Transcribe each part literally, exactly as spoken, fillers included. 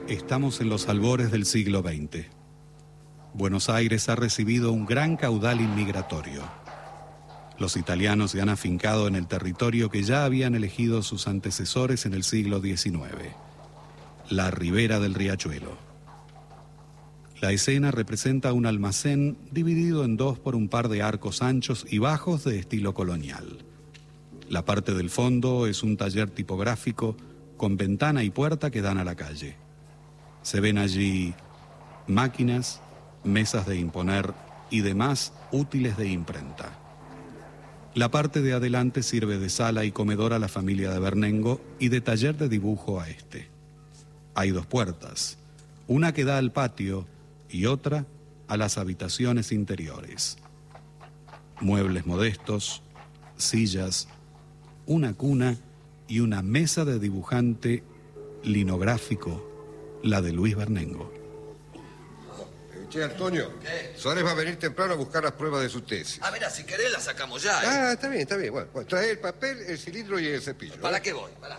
Estamos en los albores del siglo veinte. Buenos Aires ha recibido un gran caudal inmigratorio. Los italianos se han afincado en el territorio que ya habían elegido sus antecesores en el siglo diecinueve, la ribera del riachuelo. La escena representa un almacén dividido en dos por un par de arcos anchos y bajos de estilo colonial. La parte del fondo es un taller tipográfico con ventana y puerta que dan a la calle. Se ven allí máquinas, mesas de imponer y demás útiles de imprenta. La parte de adelante sirve de sala y comedor a la familia de Bernengo y de taller de dibujo a este. Hay dos puertas, una que da al patio y otra a las habitaciones interiores. Muebles modestos, sillas, una cuna y una mesa de dibujante linográfico, la de Luis Bernengo. Che, Antonio, ¿qué? Suárez va a venir temprano a buscar las pruebas de su tesis. Ah, mira, si querés la sacamos ya, ¿eh? Ah, está bien, está bien. Bueno, pues trae el papel, el cilindro y el cepillo. ¿Para ¿eh? qué voy? Para.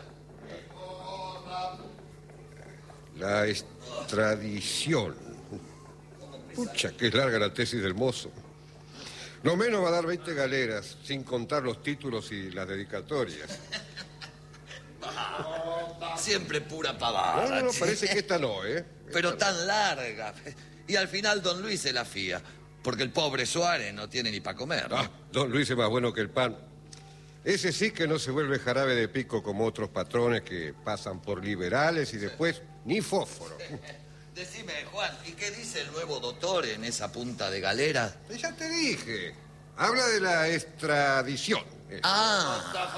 La extradición. Pucha, qué larga la tesis del mozo. Lo menos va a dar veinte galeras, sin contar los títulos y las dedicatorias. Siempre pura pavada. No, no, no, che. parece que esta no, ¿eh? Pero Esta tan larga. Y al final don Luis se la fía, porque el pobre Suárez no tiene ni para comer. no. Ah, don Luis es más bueno que el pan. Ese sí que no se vuelve jarabe de pico como otros patrones que pasan por liberales y después ni fósforo. Decime, Juan, ¿y qué dice el nuevo doctor en esa punta de galera? Ya te dije. Habla de la extradición. Eh, Ah.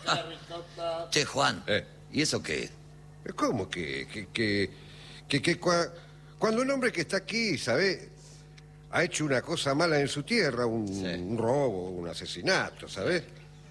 Che, Juan, Eh. ¿y eso qué es? ¿Cómo que, que, que, que, que cua- cuando un hombre que está aquí, ¿sabe? Ha hecho una cosa mala en su tierra, un, Sí. un robo, un asesinato, ¿sabes?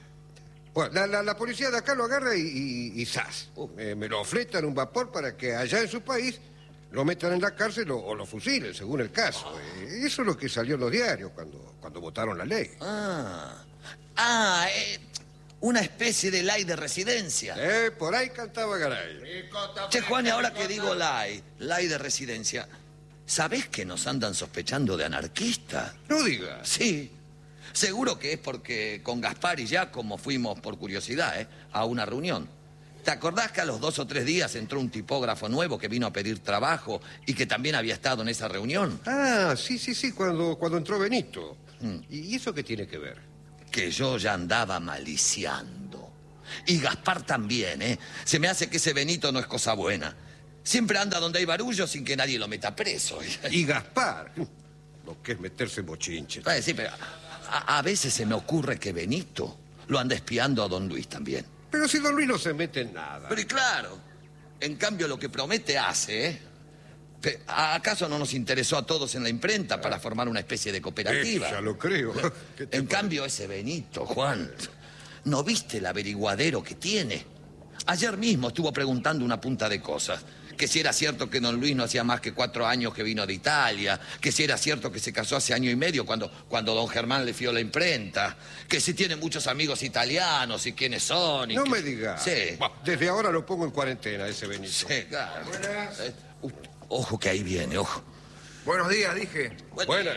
Bueno, la, la, la policía de acá lo agarra y, y, y ¡zas! Uh. Eh, me lo fletan en un vapor para que allá en su país lo metan en la cárcel o, o lo fusilen, según el caso. Eh, eso es lo que salió en los diarios cuando, cuando votaron la ley. Ah. Ah, eh, una especie de ley de residencia. Eh, por ahí cantaba Garay. Che, Juan, y ahora que digo ley, ley de residencia, ¿sabés que nos andan sospechando de anarquistas? No digas. Sí, seguro que es porque con Gaspar y Giacomo fuimos por curiosidad, ¿eh? A una reunión. ¿Te acordás que a los dos o tres días entró un tipógrafo nuevo que vino a pedir trabajo y que también había estado en esa reunión? Ah, sí, sí, sí, cuando, cuando entró Benito. Mm. ¿Y eso qué tiene que ver? Que yo ya andaba maliciando. Y Gaspar también, ¿eh? Se me hace que ese Benito no es cosa buena. Siempre anda donde hay barullo sin que nadie lo meta preso. Y Gaspar, lo que es meterse en bochinches. Eh, sí, pero a, a veces se me ocurre que Benito lo anda espiando a don Luis también. Pero si don Luis no se mete en nada. Pero y claro, en cambio lo que promete hace, ¿eh? Pe- ¿Acaso no nos interesó a todos en la imprenta para formar una especie de cooperativa? Eh, ya lo creo. ¿Qué te En parece? cambio ese Benito, Juan, ¿no viste el averiguadero que tiene? Ayer mismo estuvo preguntando una punta de cosas. Que si era cierto que don Luis no hacía más que cuatro años que vino de Italia, que si era cierto que se casó hace año y medio cuando, cuando don Germán le fió la imprenta, que si tiene muchos amigos italianos y quiénes son. Y No que- me digas. Sí. Bah, desde ahora lo pongo en cuarentena, ese Benito. Sí, claro. Buenas. Eh, uh, ojo que ahí viene, ojo. Buenos días, dije. Buen Buena.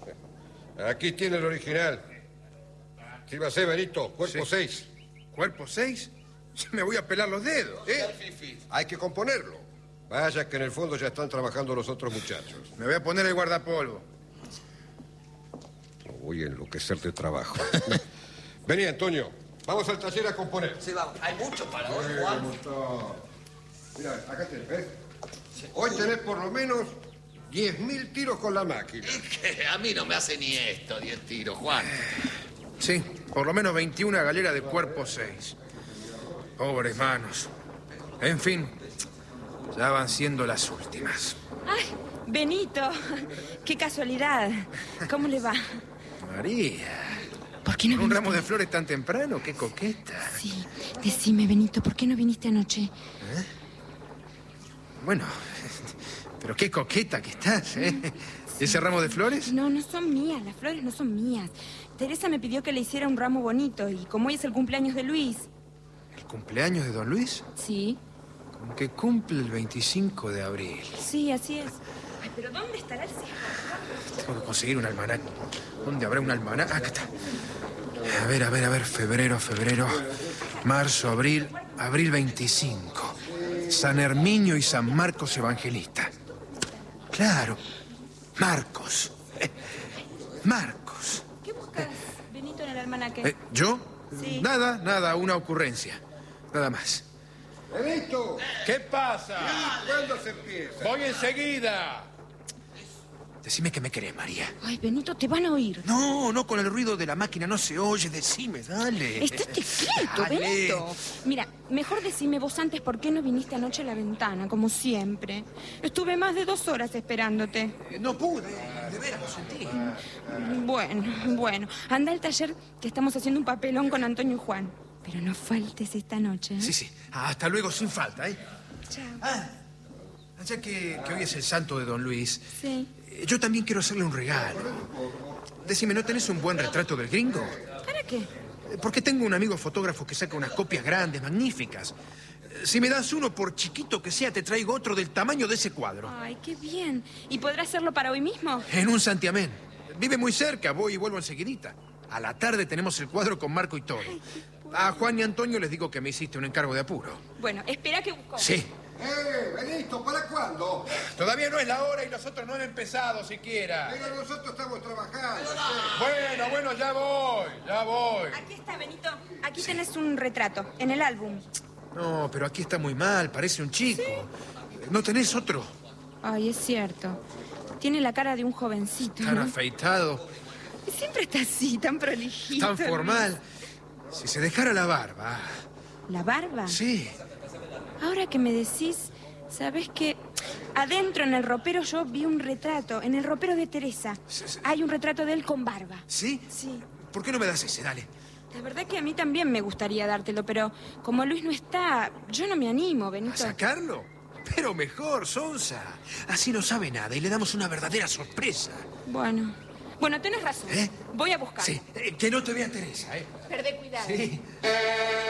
día. Aquí tiene el original. Sírvase, Benito, cuerpo Sí. seis. ¿Cuerpo seis? Me voy a pelar los dedos. ¿Eh? Hay que componerlo. Vaya que en el fondo ya están trabajando los otros muchachos. Me voy a poner el guardapolvo. No voy a enloquecer de trabajo. Vení, Antonio. Vamos al taller a componer. Sí, vamos. Hay mucho para hoy, Juan. Mira, acá tenés, ¿ves? Hoy tenés por lo menos diez mil tiros con la máquina. Y que a mí no me hace ni esto, diez tiros, Juan. Sí, por lo menos veintiuna galeras de cuerpo seis. Pobres manos. En fin, ya van siendo las últimas. ¡Ay, Benito! ¡Qué casualidad! ¿Cómo le va? María, ¿Por qué no ¿con un viniste? ramo de flores tan temprano? ¡Qué coqueta! Sí, decime, Benito, ¿por qué no viniste anoche? Bueno, pero qué coqueta que estás, ¿eh? ¿Ese ramo de flores? No, no son mías, las flores no son mías. Teresa me pidió que le hiciera un ramo bonito y como hoy es el cumpleaños de Luis. ¿El cumpleaños de don Luis? Sí. Que cumple el veinticinco de abril. Sí, así es. Ay, pero ¿dónde estará el cejo? Tengo que conseguir un almanaque. ¿Dónde habrá un almanaque? Acá está. A ver, a ver, a ver. Febrero, febrero. Marzo, abril. Abril veinticinco. San Herminio y San Marcos Evangelista. Claro. Marcos. Eh, Marcos. ¿Qué buscas, Benito, en el almanaque? Eh, ¿Yo? Sí. Nada, nada. Una ocurrencia. Nada más. ¡Benito! ¿Qué pasa? ¿Cuándo se empieza? Voy enseguida. Decime que me querés, María. Ay, Benito, te van a oír. No, no, con el ruido de la máquina no se oye. Decime, dale. Estate quieto, Dale. Benito. Mira, mejor decime vos antes por qué no viniste anoche a la ventana, como siempre. Estuve más de dos horas esperándote. Eh, No pude, de veras lo sentí. Bueno, bueno. Anda al taller que estamos haciendo un papelón con Antonio y Juan. Pero no faltes esta noche, ¿eh? Sí, sí. Hasta luego, sin falta, ¿eh? Chao. Ah, ya que, que hoy es el santo de Don Luis, Sí. eh, yo también quiero hacerle un regalo. Decime, ¿no tenés un buen retrato del gringo? ¿Para qué? Eh, Porque tengo un amigo fotógrafo que saca unas copias grandes, magníficas. Eh, Si me das uno, por chiquito que sea, te traigo otro del tamaño de ese cuadro. Ay, qué bien. ¿Y podrás hacerlo para hoy mismo? En un santiamén. Vive muy cerca, voy y vuelvo enseguidita. A la tarde tenemos el cuadro con marco y todo. A Juan y Antonio les digo que me hiciste un encargo de apuro. Bueno, espera que busco. Sí. ¡Eh, Benito! ¿Para cuándo? Todavía no es la hora y nosotros no hemos empezado siquiera. Pero nosotros estamos trabajando. Bueno, bueno, ya voy, ya voy. Aquí está, Benito. Aquí tenés un retrato, en el álbum. No, pero aquí está muy mal, parece un chico. ¿No tenés otro? Ay, es cierto. Tiene la cara de un jovencito, Tan ¿no? afeitado, Y siempre está así, tan prolijito. tan formal. Si se dejara la barba. ¿La barba? Sí. Ahora que me decís, ¿sabés qué? Adentro en el ropero yo vi un retrato, en el ropero de Teresa. Sí, sí. Hay un retrato de él con barba. ¿Sí? Sí. ¿Por qué no me das ese? Dale. La verdad que a mí también me gustaría dártelo, pero como Luis no está, yo no me animo, ¿A Benito. sacarlo? Pero mejor, Sonsa. Así no sabe nada y le damos una verdadera sorpresa. Bueno. Bueno, tenés razón. ¿Eh? Voy a buscar. Sí, eh, que no te vea Teresa, ¿eh? Perdé cuidado. Sí.